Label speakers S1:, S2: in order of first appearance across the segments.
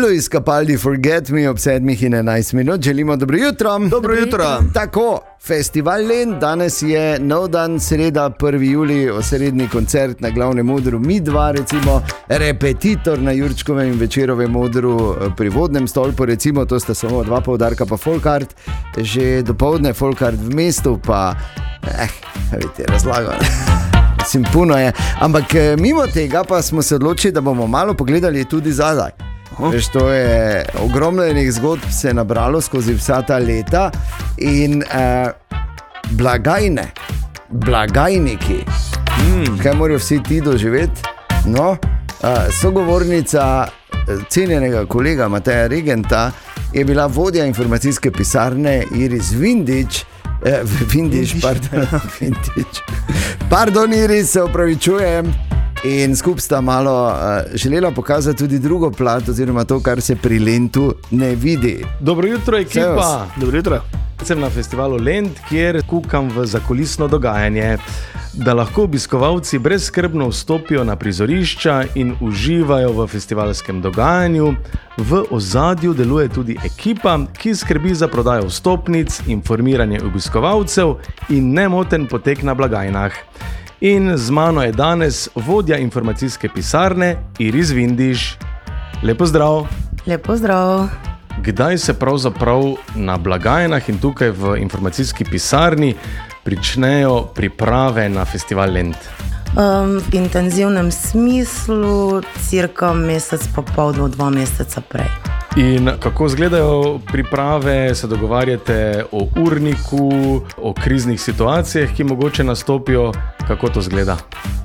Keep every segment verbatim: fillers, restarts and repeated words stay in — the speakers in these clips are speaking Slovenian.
S1: festivalu Izkapaldi Forget Me ob sedmih in enajst minut želimo dobro jutro.
S2: Dobro jutro.
S1: Tako, festival Lent, danes je nov dan, sreda, prvi julij, osrednji koncert na glavnem odru Mi dva, recimo, repetitor na Jurčkovem in Večerovem odru pri Vodnem stolpu, recimo, to sta samo dva poudarka, pa Folkart, že dopoldne Folkart v mestu, pa, eh, vidite, razlagal. Sim, puno je, ampak mimo tega pa smo se odločili, da bomo malo pogledali tudi zadaj. Veš, to je ogromno enih zgodb se je nabralo skozi vsa ta leta in eh, blagajne, blagajniki, mm. kaj morajo vsi ti doživeti? No, eh, sogovornica cenjenega kolega Mateja Regenta je bila vodja informacijske pisarne Iris Vindič, eh, Vindič, pardon, Vindič. Pardon, Iris, se opravičujem. In skup sta malo uh, želela pokazati tudi drugo plat, oziroma to, kar se pri Lentu ne vidi.
S2: Dobro jutro, ekipa. Dobro jutro. Sem na festivalu Lent, kjer kukam v zakulisno dogajanje, da lahko obiskovalci brezskrbno vstopijo na prizorišča in uživajo v festivalskem dogajanju. V ozadju deluje tudi ekipa, ki skrbi za prodajo vstopnic, informiranje obiskovalcev in nemoten potek na blagajnah. In z mano je danes vodja informacijske pisarne Iris Vindiš. Lepo zdrav.
S3: Lepo zdrav.
S2: Kdaj se pravzaprav na blagajnah in tukaj v informacijski pisarni pričnejo priprave na festival Lent?
S3: Um, v intenzivnem smislu cirka mesec pa pol do dva meseca prej.
S2: In kako izgledajo priprave, se dogovarjate o urniku, o kriznih situacijah, ki mogoče nastopijo, kako to izgleda?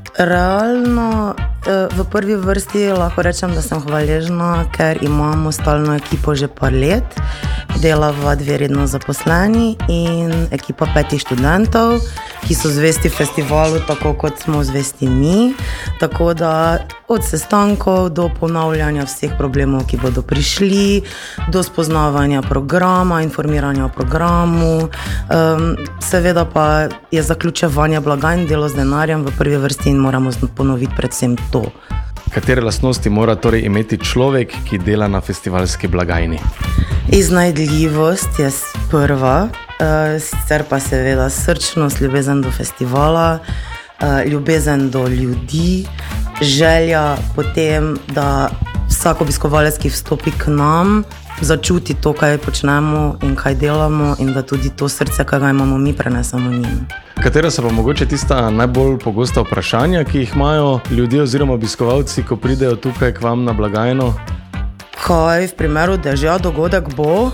S3: Realno, v prvi vrsti lahko rečem, da sem hvaležna, ker imamo stalno ekipo že par let, delava dve redno zaposleni in ekipa petih študentov, ki so zvesti festivalu, tako kot smo zvesti mi, tako da od sestankov do ponavljanja vseh problemov, ki bodo prišli, do spoznavanja programa, informiranja o programu, um, seveda pa je zaključevanje blagajn, delo z denarjem v prvi vrsti in moramo ponoviti predvsem to.
S2: Katere lastnosti mora torej imeti človek, ki dela na festivalski blagajni?
S3: Iznajdljivost je prva, uh, sicer pa seveda srčnost, ljubezen do festivala, uh, ljubezen do ljudi, želja potem, da vsak obiskovalec, ki vstopi k nam, začuti to, kaj počnemo in kaj delamo in da tudi to srce, kaj ga imamo mi, prenesemo njim.
S2: Katera so pa mogoče tista najbolj pogosta vprašanja, ki jih imajo ljudje oziroma obiskovalci, ko pridejo tukaj k vam na blagajno?
S3: Kaj v primeru dežja dogodek bo?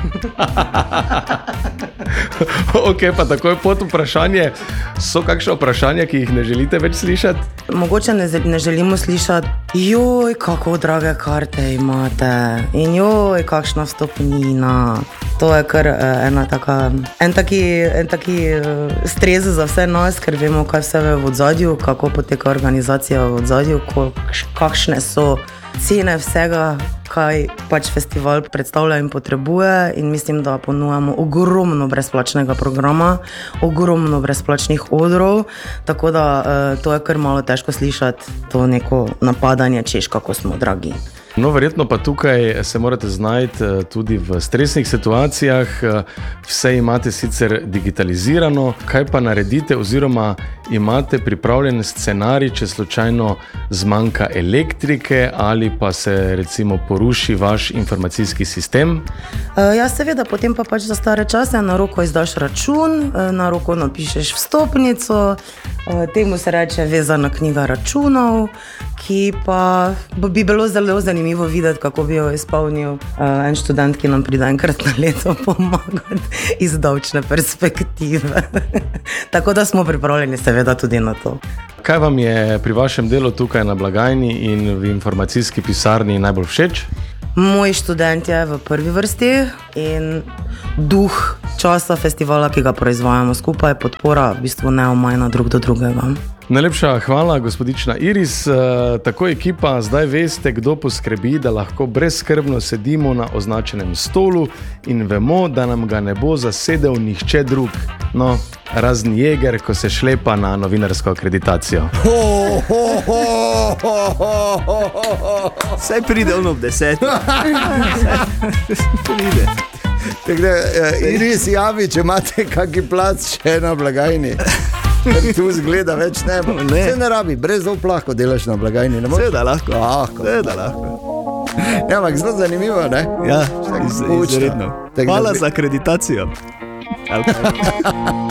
S2: Ok, pa takoj pod vprašanje. So kakšne vprašanja, ki jih ne želite več slišati?
S3: Mogoče ne, ne želimo slišati, joj, kako drage karte imate in joj, kakšna vstopnina. To je kar ena taka, en taki, en taki stres za vse nas, ker vemo, kaj vse je v odzadju, kako poteka organizacija v odzadju, kakšne so cene vsega, kaj pač festival predstavlja in potrebuje, in mislim, da ponujamo ogromno brezplačnega programa, ogromno brezplačnih odrov, tako da to je kar malo težko slišati, to neko napadanje, češ kako smo dragi.
S2: No, verjetno pa tukaj se morate znajti tudi v stresnih situacijah, vse imate sicer digitalizirano, kaj pa naredite oziroma imate pripravljen scenarij, če slučajno zmanjka elektrike ali pa se recimo poruši vaš informacijski sistem?
S3: Ja, seveda, potem pa pač za stare čase na roko izdaš račun, na roko napišeš vstopnico, temu se reče vezana knjiga računov, ki pa bi bilo zelo zanimivo videti, kako bi jo izpolnil en študent, ki nam pride enkrat na leto pomagati iz davčne perspektive. Tako da smo pripravljeni seveda tudi na to.
S2: Kaj vam je pri vašem delu tukaj na blagajni in v informacijski pisarni najbolj všeč?
S3: Moj študent je v prvi vrsti in duh časa festivala, ki ga proizvajamo skupaj, podpora v bistvu neomajna drug do drugega.
S2: Najlepša hvala, gospodična Iris. Tako ekipa, zdaj veste, kdo poskrbi, da lahko brezskrbno sedimo na označenem stolu in vemo, da nam ga ne bo zasedel nihče drug. No, razen Jeger, ko se šlepa na novinarsko akreditacijo.
S4: Saj pride ono v deset. Pride.
S1: Takle, Iris javi, če imate kaki plac še na blagajni. Tu zgleda več ne bo. Ne. Se ne rabi, brez zop lahko delaš na blagajni.
S4: Seveda lahko.
S1: lahko.
S4: Seveda lahko.
S1: Ja, ampak zelo zanimivo, ne?
S4: Ja, iz, izredno. Hvala za akreditacijo.